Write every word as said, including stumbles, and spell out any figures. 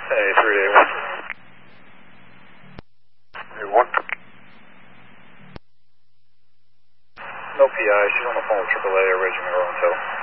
Hey, three eight one. Hey, one. No P I. She's on the phone with triple A, arranging her own tow.